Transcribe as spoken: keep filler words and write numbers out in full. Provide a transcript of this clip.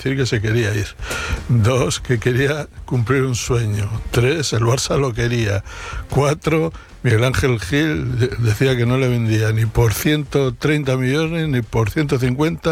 decir que se quería ir. Dos, que quería cumplir un sueño. Tres, el Barça lo quería. Cuatro, Miguel Ángel Gil decía que no le vendía ni por ciento treinta millones ni por ciento cincuenta